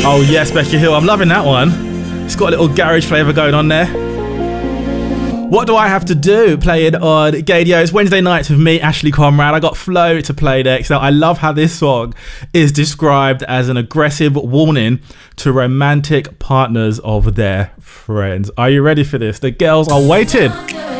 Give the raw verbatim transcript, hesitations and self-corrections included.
Oh yes, Becky Hill. I'm loving that one. It's got a little garage flavour going on there. What do I have to do? Playing on Gaydio. It's Wednesday nights with me, Ashley Conrad. I got Flo to play next. Now, I love how this song is described as an aggressive warning to romantic partners of their friends. Are you ready for this? The girls are waiting.